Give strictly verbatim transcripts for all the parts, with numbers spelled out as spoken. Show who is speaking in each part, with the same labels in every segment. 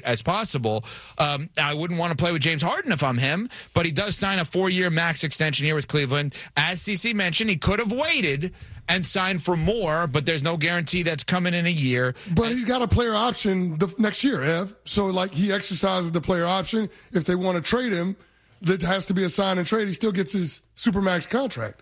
Speaker 1: as possible. Um, I wouldn't want to play with James Harden if I'm him, but he does sign a four-year max extension here with Cleveland. As C C mentioned, he could have waited and signed for more, but there's no guarantee that's coming in a year.
Speaker 2: But he's got a player option the next year, Ev. So, like, he exercises the player option. If they want to trade him, there has to be a sign and trade. He still gets his Supermax contract.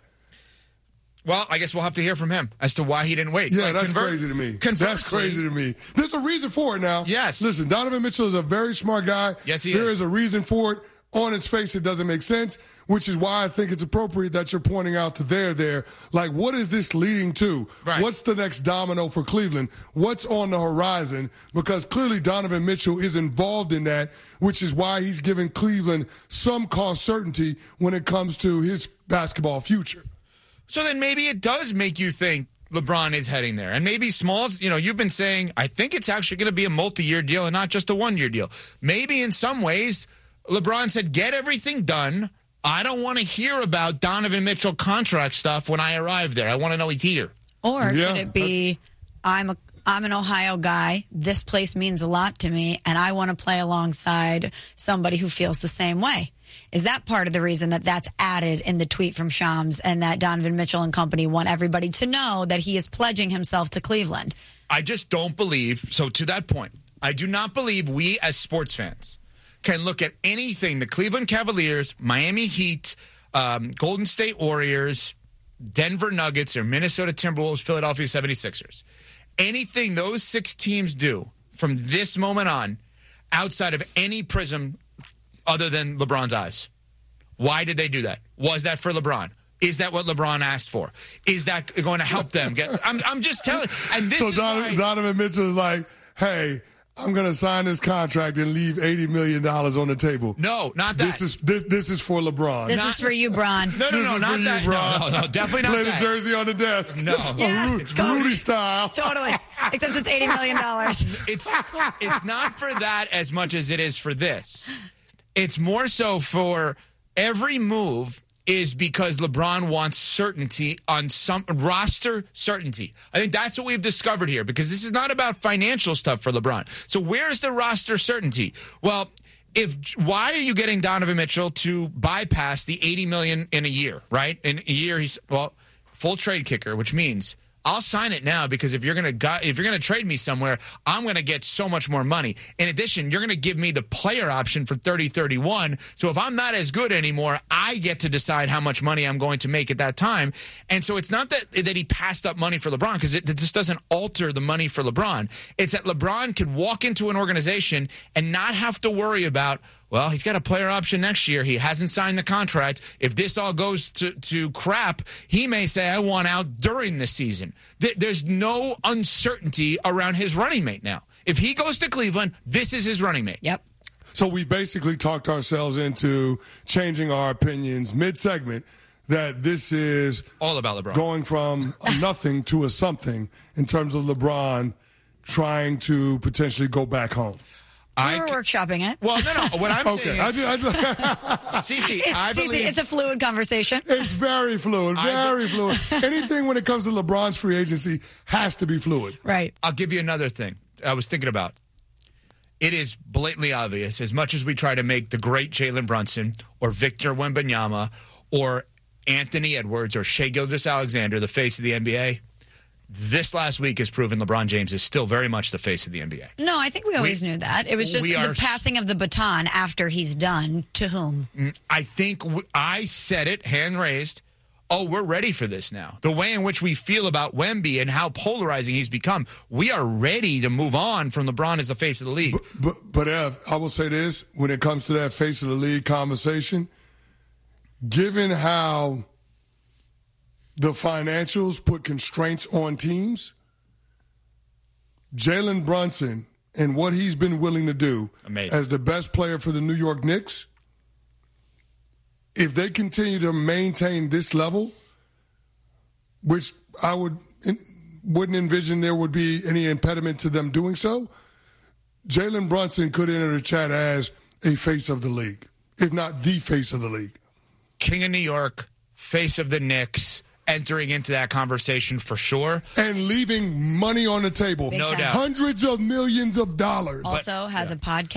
Speaker 1: Well, I guess we'll have to hear from him as to why he didn't wait.
Speaker 2: Yeah,
Speaker 1: like,
Speaker 2: that's
Speaker 1: convert,
Speaker 2: crazy to me.
Speaker 1: Conversely,
Speaker 2: that's crazy to me. There's a reason for it now.
Speaker 1: Yes.
Speaker 2: Listen, Donovan Mitchell is a very smart guy.
Speaker 1: Yes, he
Speaker 2: there
Speaker 1: is.
Speaker 2: There is a reason for it. On its face, it doesn't make sense, which is why I think it's appropriate that you're pointing out that they're there. Like, what is this leading to?
Speaker 1: Right.
Speaker 2: What's the next domino for Cleveland? What's on the horizon? Because clearly Donovan Mitchell is involved in that, which is why he's giving Cleveland some cost certainty when it comes to his basketball future.
Speaker 1: So then maybe it does make you think LeBron is heading there. And maybe Smalls, you know, you've been saying, I think it's actually going to be a multi-year deal and not just a one-year deal. Maybe in some ways, LeBron said, get everything done. I don't want to hear about Donovan Mitchell contract stuff when I arrive there. I want to know he's here.
Speaker 3: Or
Speaker 2: yeah,
Speaker 3: could it be, I'm a I'm an Ohio guy. This place means a lot to me, and I want to play alongside somebody who feels the same way. Is that part of the reason that that's added in the tweet from Shams and that Donovan Mitchell and company want everybody to know that he is pledging himself to Cleveland?
Speaker 1: I just don't believe, so to that point, I do not believe we as sports fans can look at anything the Cleveland Cavaliers, Miami Heat, um, Golden State Warriors, Denver Nuggets, or Minnesota Timberwolves, Philadelphia seventy-sixers. Anything those six teams do from this moment on outside of any prism other than LeBron's eyes. Why did they do that? Was that for LeBron? Is that what LeBron asked for? Is that going to help them get? I'm, I'm just telling. And this
Speaker 2: so
Speaker 1: is
Speaker 2: Donovan,
Speaker 1: why,
Speaker 2: Donovan Mitchell is like, hey, I'm going to sign this contract and leave eighty million dollars on the table.
Speaker 1: No, not that.
Speaker 2: This is this this is for LeBron.
Speaker 3: This
Speaker 1: Not-
Speaker 3: is for you, Bron.
Speaker 1: No, no,
Speaker 2: This
Speaker 1: no,
Speaker 2: is
Speaker 1: not
Speaker 2: for you,
Speaker 1: that.
Speaker 2: Bron.
Speaker 1: No, no, no, definitely not
Speaker 2: Play
Speaker 1: that.
Speaker 2: the jersey on the desk.
Speaker 1: No.
Speaker 3: Yes,
Speaker 2: It's
Speaker 3: coach.
Speaker 2: Rudy style.
Speaker 3: Totally. Except it's eighty million dollars.
Speaker 1: It's it's not for that as much as it is for this. It's more so for every move is because LeBron wants certainty on some roster certainty. I think that's what we've discovered here, because this is not about financial stuff for LeBron. So where's the roster certainty? Well, if why are you getting Donovan Mitchell to bypass the eighty million dollars in a year, right? In a year, he's, well, full trade kicker, which means I'll sign it now, because if you're gonna go, if you're gonna trade me somewhere, I'm gonna get so much more money. In addition, you're gonna give me the player option for thirty thirty-one. So if I'm not as good anymore, I get to decide how much money I'm going to make at that time. And so it's not that that he passed up money for LeBron, because it, it just doesn't alter the money for LeBron. It's that LeBron could walk into an organization and not have to worry about, well, he's got a player option next year. He hasn't signed the contract. If this all goes to, to crap, he may say, I want out during the season. Th- there's no uncertainty around his running mate now. If he goes to Cleveland, this is his running mate.
Speaker 3: Yep.
Speaker 2: So we basically talked ourselves into changing our opinions mid-segment that this is
Speaker 1: All about LeBron.
Speaker 2: going from a nothing to a something in terms of LeBron trying to potentially go back home.
Speaker 3: We were workshopping it.
Speaker 1: Well, no, no. What I'm
Speaker 2: Okay.
Speaker 1: saying
Speaker 2: I
Speaker 1: is,
Speaker 2: do, I do,
Speaker 1: Cece, I
Speaker 3: It's,
Speaker 1: believe...
Speaker 3: it's a fluid conversation.
Speaker 2: it's very fluid,
Speaker 1: I-
Speaker 2: very fluid. Anything when it comes to LeBron's free agency has to be fluid.
Speaker 3: Right.
Speaker 1: I'll give you another thing I was thinking about. It is blatantly obvious, as much as we try to make the great Jalen Brunson or Victor Wembanyama or Anthony Edwards or Shai Gilgeous-Alexander the face of the N B A, this last week has proven LeBron James is still very much the face of the N B A.
Speaker 3: No, I think we always
Speaker 1: We-
Speaker 3: knew that. It was just
Speaker 1: we
Speaker 3: the
Speaker 1: are-
Speaker 3: passing of the baton after he's done. To whom?
Speaker 1: I think w- I said it, hand raised. Oh, we're ready for this now. The way in which we feel about Wemby and how polarizing he's become, we are ready to move on from LeBron as the face of the league.
Speaker 2: But, but Ev, I will say this, when it comes to that face of the league conversation, given how the financials put constraints on teams, Jalen Brunson and what he's been willing to do
Speaker 1: Amazing.
Speaker 2: as the best player for the New York Knicks, if they continue to maintain this level, which I would wouldn't envision there would be any impediment to them doing so, Jalen Brunson could enter the chat as a face of the league, if not the face of the league.
Speaker 1: King of New York, face of the Knicks, entering into that conversation for sure.
Speaker 2: And leaving money on the table.
Speaker 3: Big
Speaker 1: No
Speaker 3: time.
Speaker 1: doubt.
Speaker 2: Hundreds of millions of dollars.
Speaker 3: Also has a podcast.